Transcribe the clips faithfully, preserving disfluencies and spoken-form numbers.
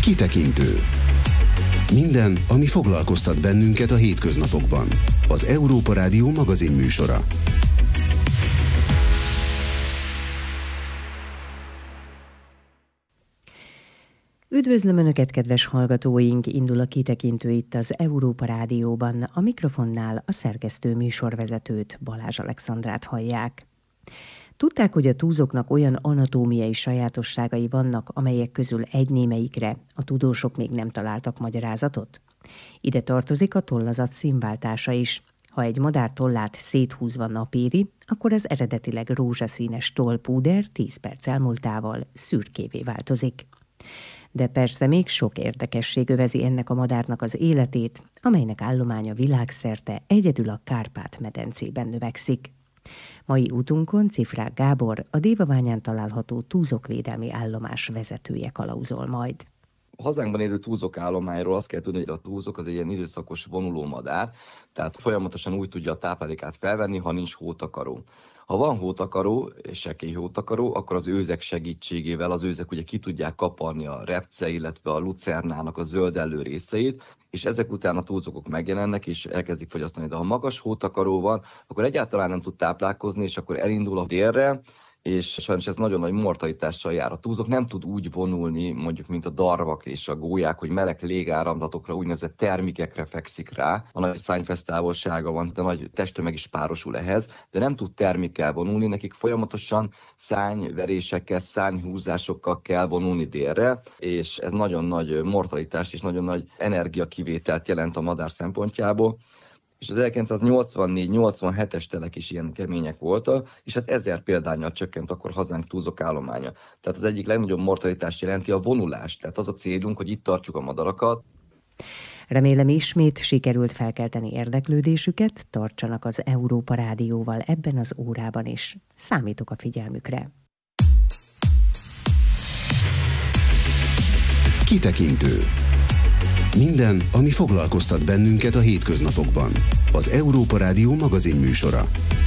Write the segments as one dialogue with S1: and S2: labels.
S1: Kitekintő. Minden, ami foglalkoztat bennünket a hétköznapokban. Az Európa Rádió magazin műsora.
S2: Üdvözlöm Önöket, kedves hallgatóink! Indul a Kitekintő itt az Európa Rádióban. A mikrofonnál a szerkesztő műsorvezetőt, Balázs Alexandrát hallják. Tudták, hogy a túzoknak olyan anatómiai sajátosságai vannak, amelyek közül egy némelyikre a tudósok még nem találtak magyarázatot? Ide tartozik a tollazat színváltása is. Ha egy madár tollát széthúzva napéri, akkor az eredetileg rózsaszínes tollpúder tíz perc elmúltával szürkévé változik. De persze még sok érdekesség övezi ennek a madárnak az életét, amelynek állománya világszerte egyedül a Kárpát-medencében növekszik. Mai útunkon Cifrák Gábor, a Dévaványán található túzokvédelmi állomás vezetője kalauzol majd.
S3: A hazánkban élő túzok állományról azt kell tudni, hogy a túzok az egy ilyen időszakos vonuló madár, tehát folyamatosan úgy tudja a táplálékát felvenni, ha nincs hótakaró. Ha van hótakaró, és sekély hótakaró, akkor az őzek segítségével az őzek ugye ki tudják kaparni a repce, illetve a lucernának a zöldellő részeit, és ezek után a túzokok megjelennek, és elkezdik fogyasztani. De ha magas hótakaró van, akkor egyáltalán nem tud táplálkozni, és akkor elindul a délre, és sajnos ez nagyon nagy mortalitással jár. A túzok nem tud úgy vonulni, mondjuk, mint a darvak és a gólyák, hogy meleg légáramlatokra, úgynevezett termikekre fekszik rá. A nagy szárnyfesztávolsága van, de nagy testtömeg is párosul ehhez, de nem tud termikkel vonulni, nekik folyamatosan szárnyverésekkel, szárnyhúzásokkal kell vonulni délre, és ez nagyon nagy mortalitást és nagyon nagy energiakivételt jelent a madár szempontjából. És az ezerkilencszáznyolcvannégy nyolcvanhetes telek is ilyen kemények voltak, és hát ezer példánnyal csökkent akkor hazánk túzok állománya. Tehát az egyik legnagyobb mortalitást jelenti a vonulás. Tehát az a célunk, hogy itt tartjuk a madarakat.
S2: Remélem ismét sikerült felkelteni érdeklődésüket, tartsanak az Európa Rádióval ebben az órában is. Számítok a figyelmükre.
S1: Kitekintő. Minden, ami foglalkoztat bennünket a hétköznapokban. Az Európa Rádió magazin műsora.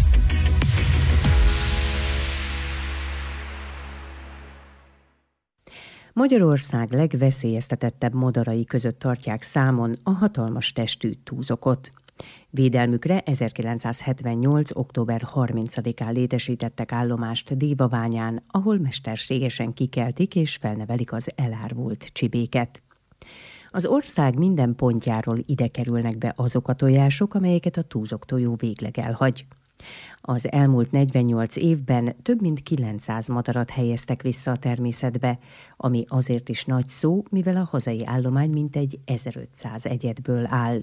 S2: Magyarország legveszélyeztetettebb madarai között tartják számon a hatalmas testű túzokot. Védelmükre ezerkilencszázhetvennyolc. október harmincadikán létesítettek állomást Dévaványán, ahol mesterségesen kikeltik és felnevelik az elárvult csibéket. Az ország minden pontjáról ide kerülnek be azok a tojások, amelyeket a túzoktojó végleg elhagy. Az elmúlt negyvennyolc évben több mint kilencszáz madarat helyeztek vissza a természetbe, ami azért is nagy szó, mivel a hazai állomány mintegy ezerötszáz egyedből áll.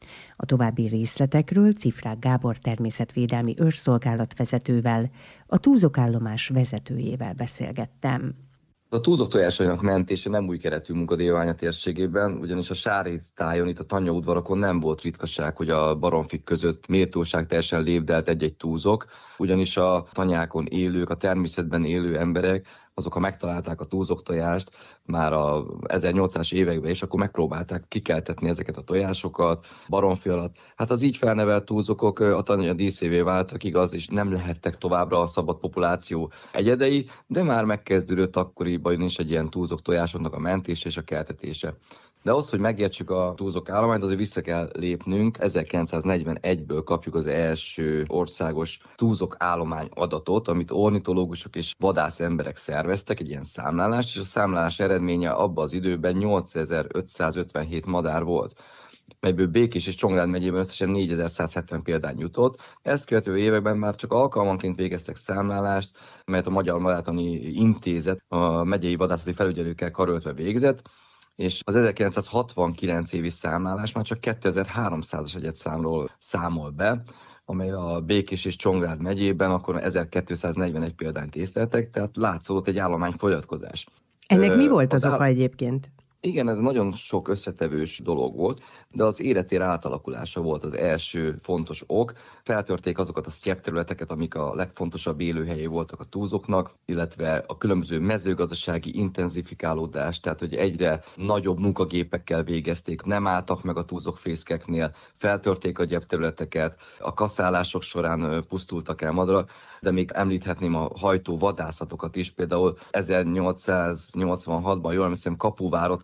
S2: A további részletekről Cifrák Gábor természetvédelmi őrszolgálat vezetővel, a túzokállomás vezetőjével beszélgettem.
S3: A túzok tojásainak mentése nem új keretű munka Dévaványa térségében, ugyanis a Sári tájon, itt a tanyaudvarakon nem volt ritkaság, hogy a baromfik között méltóság teljesen lépdelt egy-egy túzok, ugyanis a tanyákon élők, a természetben élő emberek, azok, ha megtalálták a túzoktojást már a ezernyolcvanas években, és akkor megpróbálták kikeltetni ezeket a tojásokat baromfi alatt. Hát az így felnevelt túzokok a tanya díszévé váltak, igaz, és nem lehettek továbbra a szabad populáció egyedei, de már megkezdődött akkoriban is egy ilyen túzok tojásoknak a mentése és a keltetése. De ahhoz, hogy megértsük a túzok állományt, azért vissza kell lépnünk. ezerkilencszáznegyvenegyből kapjuk az első országos túzok állomány adatot, amit ornitológusok és vadász emberek szerveztek, egy ilyen számlálást, és a számlálás eredménye abban az időben nyolcezer-ötszázötvenhét madár volt, melyből Békés és Csongrád megyében összesen négyezer-százhetven példány jutott. Ezt követő években már csak alkalmanként végeztek számlálást, mert a Magyar Madártani Intézet a megyei vadászati felügyelőkkel karöltve végzett, és az ezerkilencszázhatvankilenc évi számlálás már csak kétezer-háromszázas egyedszámról számol be, amely a Békés és Csongrád megyében akkor ezerkétszáznegyvenegy példányt észleltek, tehát látszódott egy állomány fogyatkozás.
S2: Ennek mi volt az, az oka áll... egyébként?
S3: Igen, ez nagyon sok összetevős dolog volt, de az életér átalakulása volt az első fontos ok. Feltörték azokat a sztyeppterületeket, amik a legfontosabb élőhelyei voltak a túzoknak, illetve a különböző mezőgazdasági intenzifikálódás, tehát hogy egyre nagyobb munkagépekkel végezték, nem álltak meg a túzokfészkeknél, feltörték a gyepterületeket, a kaszálások során pusztultak el madarak, de még említhetném a hajtó vadászatokat is, például ezernyolcszáznyolcvanhatban, jól emlékszem, Kapuvárot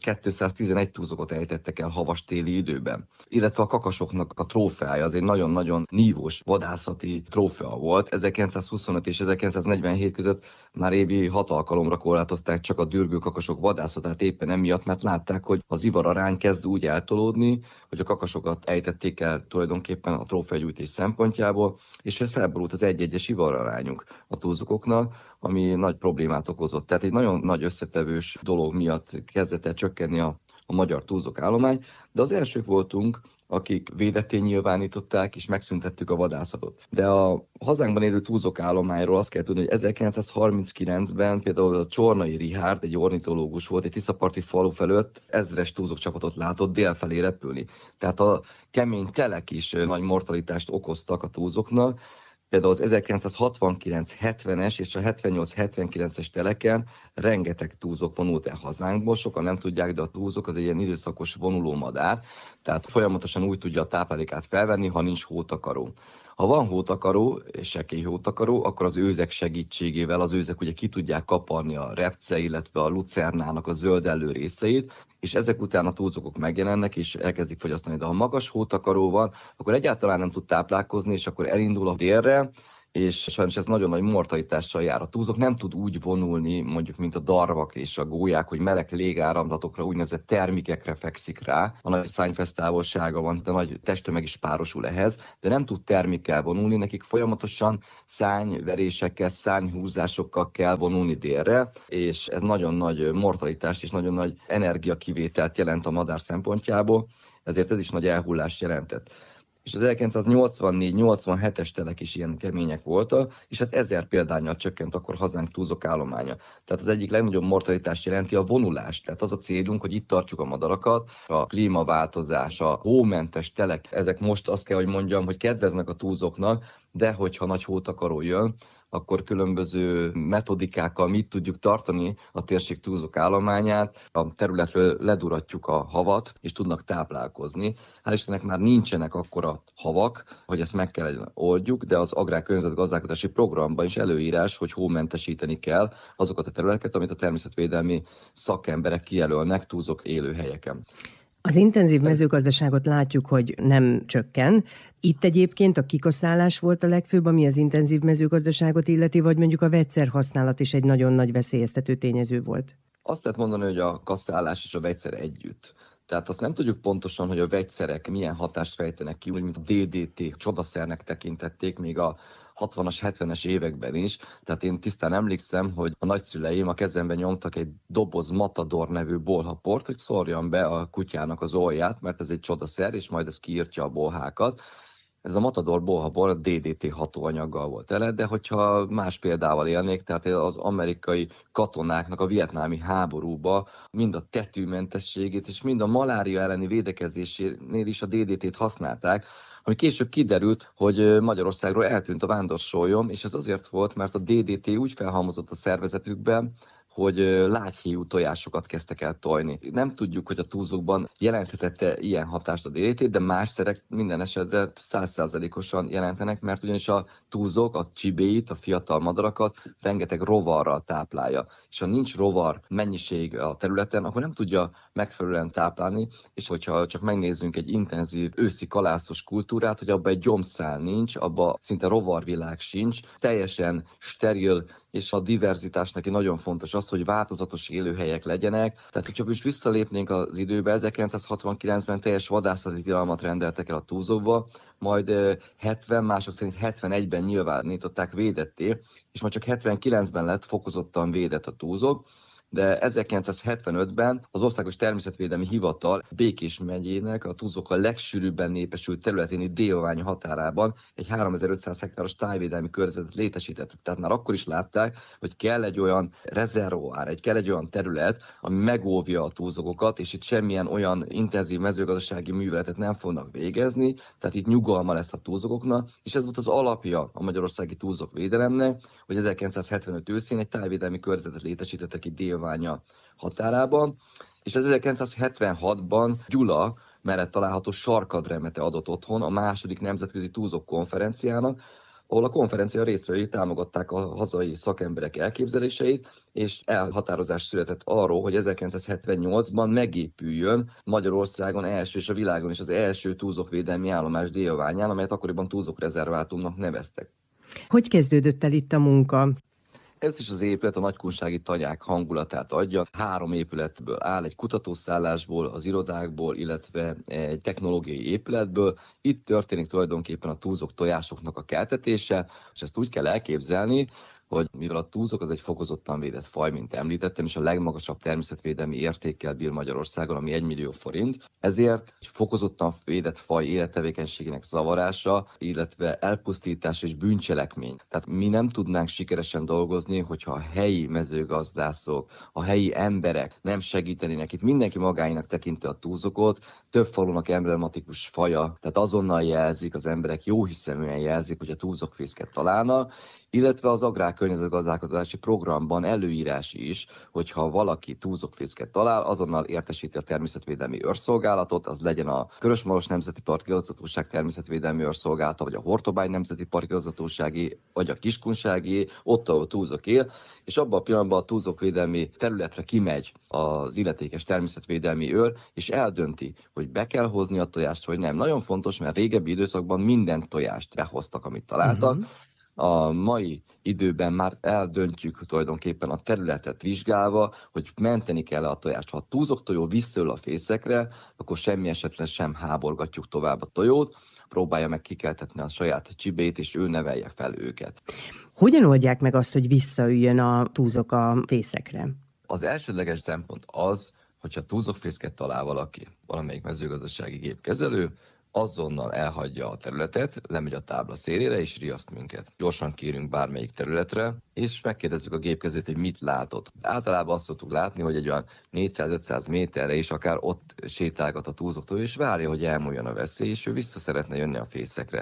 S3: kétszáztizenegy túzokot ejtettek el havas téli időben. Illetve a kakasoknak a trófeája az egy nagyon-nagyon nívós vadászati trófea volt. ezerkilencszázhuszonöt és ezerkilencszáznegyvenhét között már évi hat alkalomra korlátozták csak a dürgő kakasok vadászatát éppen emiatt, mert látták, hogy az ivararány kezd úgy eltolódni, hogy a kakasokat ejtették el tulajdonképpen a trófeagyűjtés szempontjából, és ez felborult az egy-egyes ivararányuk a túzokoknak, ami nagy problémát okozott. Tehát egy nagyon nagy összetevős dolog miatt kezdett el csökkenni a, a magyar túzok állomány, de az elsők voltunk, akik védetté nyilvánították, és megszüntettük a vadászatot. De a hazánkban élő túzok állományról azt kell tudni, hogy ezerkilencszázharminckilencben például a Csornai Richárd, egy ornitológus volt, egy tiszaparti falu felett ezres túzok csapatot látott délfelé repülni. Tehát a kemény telek is nagy mortalitást okoztak a túzoknak. Például az ezerkilencszázhatvankilenc hetvenes és a hetvennyolc hetvenkilences teleken rengeteg túzok vonult el hazánkból, sokan nem tudják, de a túzok az egy ilyen időszakos vonuló madár, tehát folyamatosan úgy tudja a táplálékát felvenni, ha nincs hótakaró. Ha van hótakaró, és sekély hótakaró, akkor az őzek segítségével az őzek ugye ki tudják kaparni a repce, illetve a lucernának a zöldellő részeit, és ezek után a túzokok megjelennek, és elkezdik fogyasztani. De ha magas hótakaró van, akkor egyáltalán nem tud táplálkozni, és akkor elindul a délre, és sajnos ez nagyon nagy mortalitással jár. A túzok nem tud úgy vonulni, mondjuk, mint a darvak és a gólyák, hogy meleg légáramlatokra, úgynevezett termikekre fekszik rá. A nagy szárnyfesztávolsága van, de nagy testtömeg is párosul ehhez, de nem tud termikkel vonulni, nekik folyamatosan szárnyverésekkel, szárnyhúzásokkal kell vonulni délre, és ez nagyon nagy mortalitást és nagyon nagy energiakivételt jelent a madár szempontjából, ezért ez is nagy elhullást jelentett. És az ezerkilencszáznyolcvannégy nyolcvanhetes telek is ilyen kemények voltak, és hát ezer példánnyal csökkent akkor hazánk túzok állománya. Tehát az egyik legnagyobb mortalitást jelenti a vonulás. Tehát az a célunk, hogy itt tartsuk a madarakat, a klímaváltozás, a hómentes telek, ezek most azt kell, hogy mondjam, hogy kedveznek a túzoknak, de hogyha nagy hótakaró jön, akkor különböző metodikákkal mit tudjuk tartani a térség túzok állományát, a területről leduratjuk a havat, és tudnak táplálkozni. Hál' Istennek már nincsenek akkora havak, hogy ezt meg kell oldjuk, de az agrárkörnyezetgazdálkodási programban is előírás, hogy hómentesíteni kell azokat a területeket, amit a természetvédelmi szakemberek kijelölnek túzok élőhelyeken.
S2: Az intenzív mezőgazdaságot látjuk, hogy nem csökken. Itt egyébként a kikaszálás volt a legfőbb, ami az intenzív mezőgazdaságot illeti, vagy mondjuk a vegyszerhasználat is egy nagyon nagy veszélyeztető tényező volt?
S3: Azt lehet mondani, hogy a kaszálás és a vegyszer együtt. Tehát azt nem tudjuk pontosan, hogy a vegyszerek milyen hatást fejtenek ki, úgy mint a dé dé té csodaszernek tekintették még a hatvanas, hetvenes években is. Tehát én tisztán emlékszem, hogy a nagyszüleim a kezemben nyomtak egy doboz Matador nevű bolhaport, hogy szórjam be a kutyának az olját, mert ez egy csodaszer, és majd ez kiírtja a bolhákat. Ez a Matador bolhabor dé dé té hatóanyaggal volt tele, de hogyha más példával élnék, tehát az amerikai katonáknak a vietnámi háborúba mind a tetőmentességét és mind a malária elleni védekezésénél is a dé dé tét használták, ami később kiderült, hogy Magyarországról eltűnt a vándorsolyom, és ez azért volt, mert a dé dé té úgy felhalmozott a szervezetükben, hogy lágyhéjú tojásokat kezdtek el tojni. Nem tudjuk, hogy a túzokban jelenthetette ilyen hatást a dé dé té, de más szerek minden esetre száz százalékosan jelentenek, mert ugyanis a túzok, a csibéit, a fiatal madarakat rengeteg rovarral táplálja. És ha nincs rovar mennyiség a területen, akkor nem tudja megfelelően táplálni, és hogyha csak megnézzünk egy intenzív őszi kalászos kultúrát, hogy abban egy gyomszál nincs, abban szinte rovarvilág sincs, teljesen steril, és a diverzitás neki nagyon fontos az, hogy változatos élőhelyek legyenek. Tehát, hogyha most visszalépnénk az időbe, ezerkilencszázhatvankilencben teljes vadászati tilalmat rendeltek el a túzokba, majd hetven, mások szerint hetvenegyben nyilvánították védetté, és majd csak hetvenkilencben lett fokozottan védett a túzok. De ezerkilencszázhetvenötben az Országos Természetvédelmi Hivatal Békés megyének a túzokkal legsűrűbben népesült területéni délvány határában egy háromezer-ötszáz hektáros tájvédelmi körzetet létesített. Tehát már akkor is látták, hogy kell egy olyan rezervoár, egy kell egy olyan terület, ami megóvja a túzokokat, és itt semmilyen olyan intenzív mezőgazdasági műveletet nem fognak végezni, tehát itt nyugalma lesz a túzokoknak, és ez volt az alapja a magyarországi túzok védelemnek, hogy ezerkilencszázhetvenöt őszén egy tájvédelmi körzetet létesítettek itt Délványa határában, és az ezerkilencszázhetvenhatban Gyula mellett található Sarkadremete adott otthon a második nemzetközi túzok konferenciának, ahol a konferencia résztvevői támogatták a hazai szakemberek elképzeléseit, és elhatározás született arról, hogy ezerkilencszázhetvennyolcban megépüljön Magyarországon első és a világon is az első túlzokvédelmi állomás Déjaványán, amelyet akkoriban túlzokrezervátumnak neveztek.
S2: Hogy kezdődött el itt a munka?
S3: Ez is az épület a nagykunsági tanyák hangulatát adja. Három épületből áll, egy kutatószállásból, az irodákból, illetve egy technológiai épületből. Itt történik tulajdonképpen a túlzok tojásoknak a keltetése, és ezt úgy kell elképzelni, hogy mivel a túlzok az egy fokozottan védett faj, mint említettem, és a legmagasabb természetvédelmi értékkel bír Magyarországon, ami egy millió forint, ezért egy fokozottan védett faj élettevékenységének zavarása, illetve elpusztítás és bűncselekmény. Tehát mi nem tudnánk sikeresen dolgozni, hogyha a helyi mezőgazdászok, a helyi emberek nem segítenének. Itt mindenki magáinak tekinti a túlzokot, több falunak emblematikus faja, tehát azonnal jelzik, az emberek jóhiszeműen jelzik, hogy a túlzokfészket találnak, illetve az agrárkörnyezetgazdálkodási programban előírás is, hogyha valaki túlzokfészket talál, azonnal értesíti a természetvédelmi őrszolgálatot, az legyen a Körösmaros Nemzeti Parki Igazgatóság természetvédelmi őrszolgálata, vagy a Hortobágy Nemzeti Parki Igazgatósági, vagy a Kiskunsági, ott, ahol túlzok él, és abban a pillanatban a túlzokvédelmi területre kimegy az illetékes természetvédelmi őr, és eldönti, hogy be kell hozni a tojást, vagy nem. Nagyon fontos, mert régebbi időszakban minden tojást behoztak, amit találtak. Uh-huh. A mai időben már eldöntjük tulajdonképpen a területet vizsgálva, hogy menteni kell a tojást. Ha a túlzoktojó visszaül a fészekre, akkor semmi esetben sem háborgatjuk tovább a tojót, próbálja meg kikeltetni a saját csibét, és ő nevelje fel őket.
S2: Hogyan oldják meg azt, hogy visszaüljön a túlzok a fészekre?
S3: Az elsődleges szempont az, hogyha túlzokfészket talál valaki, valamelyik mezőgazdasági gépkezelő, azonnal elhagyja a területet, lemegy a tábla szélére és riaszt minket. Gyorsan kérünk bármelyik területre, és megkérdezzük a gépkezőt, hogy mit látott. Általában azt szoktuk látni, hogy egy olyan négyszáz-ötszáz méterre is akár ott sétálgat a túlzoktól, és várja, hogy elmúljon a veszély, és ő vissza szeretne jönni a fészekre.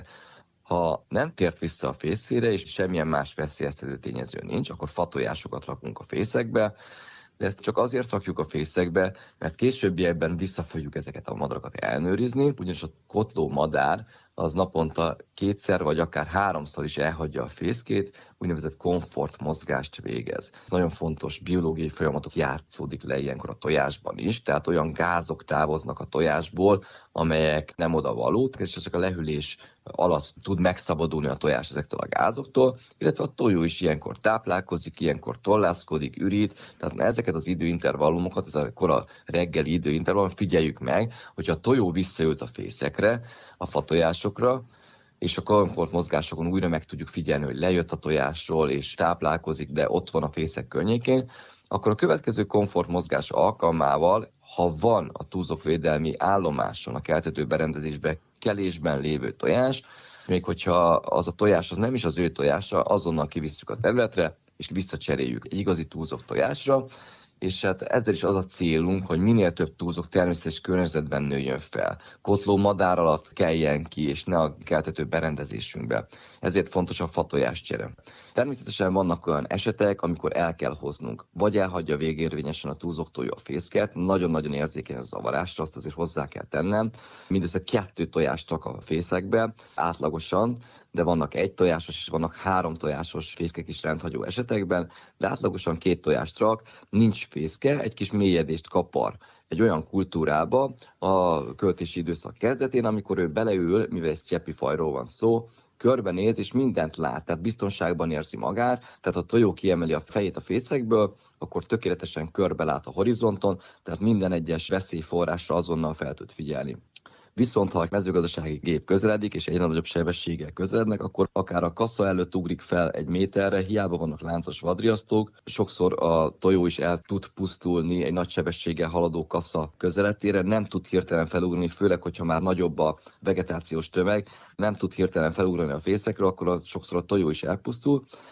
S3: Ha nem tért vissza a fészére, és semmilyen más veszélyeztető tényező nincs, akkor fatojásokat rakunk a fészekbe, de ezt csak azért rakjuk a fészekbe, mert későbbiekben vissza fogjuk ezeket a madarakat ellenőrizni, ugyanis a kotló madár az naponta kétszer vagy akár háromszor is elhagyja a fészkét, úgynevezett komfort mozgást végez. Nagyon fontos biológiai folyamatok játszódik le ilyenkor a tojásban is, tehát olyan gázok távoznak a tojásból, amelyek nem oda valók, és csak a lehűlés alatt tud megszabadulni a tojás ezektől a gázoktól, illetve a tojó is ilyenkor táplálkozik, ilyenkor torlászkodik, ürít, tehát ezeket az időintervallumokat, ez a kora reggeli időintervallum figyeljük meg, hogyha a tojó visszaült a fészekre, a fatojásokra, és a komfort mozgásokon újra meg tudjuk figyelni, hogy lejött a tojásról, és táplálkozik, de ott van a fészek környékén, akkor a következő komfort mozgás alkalmával, ha van a túlzokvédelmi állomáson, a keltető berendezésben, kelésben lévő tojás, még hogyha az a tojás az nem is az ő tojása, azonnal kivisszük a területre, és visszacseréljük egy igazi túlzok tojásra, és hát ezzel is az a célunk, hogy minél több túlzok természetes környezetben nőjön fel. Kotló madár alatt keljen ki, és ne a keltető berendezésünkbe. Ezért fontos a fatojáscsere. Természetesen vannak olyan esetek, amikor el kell hoznunk. Vagy elhagyja végérvényesen a túlzoktojó a fészket, nagyon-nagyon érzékeny a zavarásra, azt azért hozzá kell tennem. Mindössze kettő tojást rak a fészekbe, átlagosan, de vannak egy tojásos és vannak három tojásos fészkek is rendhagyó esetekben, de átlagosan két tojást rak, nincs fészke, egy kis mélyedést kapar egy olyan kultúrába a költési időszak kezdetén, amikor ő beleül, mivel egy sztyepi fajról van szó, körbenéz és mindent lát, tehát biztonságban érzi magát, tehát ha a tojó kiemeli a fejét a fészekből, akkor tökéletesen körbe lát a horizonton, tehát minden egyes veszélyforrásra azonnal fel tud figyelni. Viszont ha a mezőgazdasági gép közeledik, és egyre nagyobb sebességgel közelednek, akkor akár a kassa előtt ugrik fel egy méterre, hiába vannak láncos vadriasztók, sokszor a tojó is el tud pusztulni egy nagy sebességgel haladó kassa közeletére, nem tud hirtelen felugrani, főleg, hogyha már nagyobb a vegetációs tömeg, nem tud hirtelen felugrani a fészekről, akkor a, sokszor a tojó is elpusztul.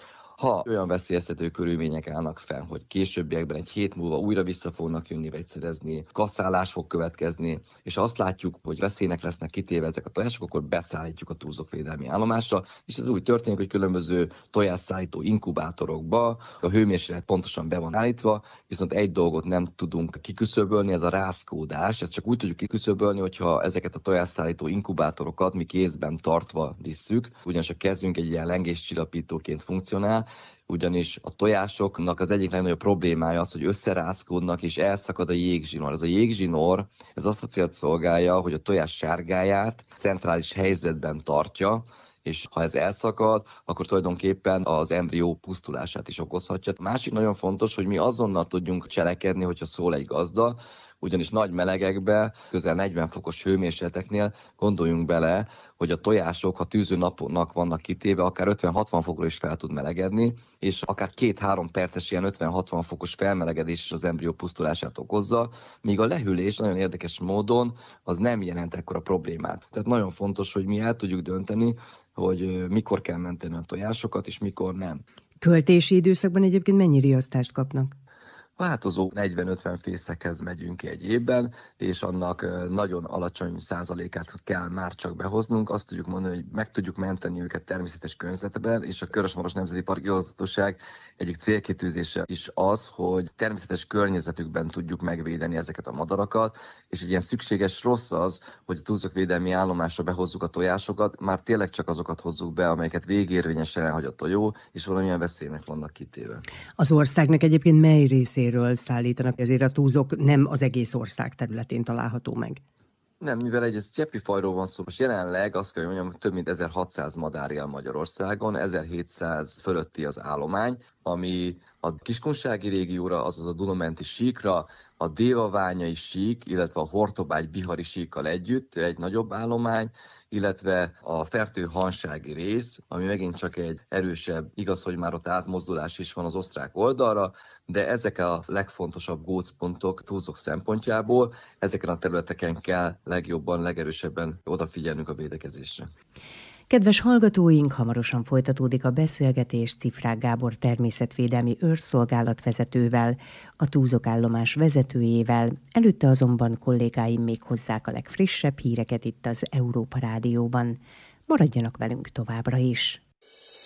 S3: Ha olyan veszélyeztető körülmények állnak fenn, hogy későbbiekben egy hét múlva újra vissza fognak jönni vegyszerezni, kaszálás fog következni, és azt látjuk, hogy veszélynek lesznek kitéve ezek a tojások, akkor beszállítjuk a túzokvédelmi állomásra, és ez úgy történik, hogy különböző tojásszállító inkubátorokba a hőmérséklet pontosan be van állítva, viszont egy dolgot nem tudunk kiküszöbölni, ez a rázkódás. Ezt csak úgy tudjuk kiküszöbölni, hogyha ezeket a tojásszállító inkubátorokat mi kézben tartva visszük, ugyanis a kezünk egy ilyen lengéscsillapítóként funkcionál, ugyanis a tojásoknak az egyik legnagyobb problémája az, hogy összerázkódnak és elszakad a jégzsinór. Ez a jégzsinór, ez azt a célt szolgálja, hogy a tojás sárgáját centrális helyzetben tartja, és ha ez elszakad, akkor tulajdonképpen az embrió pusztulását is okozhatja. A másik nagyon fontos, hogy mi azonnal tudjunk cselekedni, hogyha szól egy gazda, ugyanis nagy melegekbe, közel negyven fokos hőmérsékleteknél gondoljunk bele, hogy a tojások, ha tűző napnak vannak kitéve, akár ötven-hatvan fokra is fel tud melegedni, és akár két-három perces ilyen ötven-hatvan fokos felmelegedés is az embrió pusztulását okozza, míg a lehűlés nagyon érdekes módon az nem jelent ekkora problémát. Tehát nagyon fontos, hogy mi el tudjuk dönteni, hogy mikor kell menteni a tojásokat, és mikor nem.
S2: Költési időszakban egyébként mennyi riasztást kapnak?
S3: Változó negyven-ötven fészekhez megyünk ki egy évben, és annak nagyon alacsony százalékát kell már csak behoznunk. Azt tudjuk mondani, hogy meg tudjuk menteni őket természetes környezetben, és a Körös-Maros Nemzeti Park Igazgatóság egyik célkitűzése is az, hogy természetes környezetükben tudjuk megvédeni ezeket a madarakat, és egy ilyen szükséges rossz az, hogy a túzokvédelmi állomásra behozzuk a tojásokat, már tényleg csak azokat hozzuk be, amelyeket végérvényesen elhagy a tojó, és valamilyen veszélynek vannak kitéve.
S2: Az országnak egyébként mely részéről szállítanak, ezért a túzok nem az egész ország területén található meg?
S3: Nem, mivel egy csepi fajról van szó, most jelenleg azt kell, hogy mondjam, több mint ezerhatszáz madár él Magyarországon, ezerhétszáz fölötti az állomány, ami a Kiskunsági régióra, azaz a Duna-menti síkra, a Dévaványai sík, illetve a Hortobágy-Bihari síkkal együtt egy nagyobb állomány, illetve a Fertő-Hansági rész, ami megint csak egy erősebb, igaz, hogy már ott átmozdulás is van az osztrák oldalra, de ezek a legfontosabb gócpontok túzok szempontjából, ezeken a területeken kell legjobban, legerősebben odafigyelnünk a védekezésre.
S2: Kedves hallgatóink, hamarosan folytatódik a beszélgetés Cifrák Gábor természetvédelmi őrszolgálat vezetővel, a túzokállomás vezetőjével, előtte azonban kollégáim még hozzák a legfrissebb híreket itt az Európa Rádióban. Maradjanak velünk továbbra is!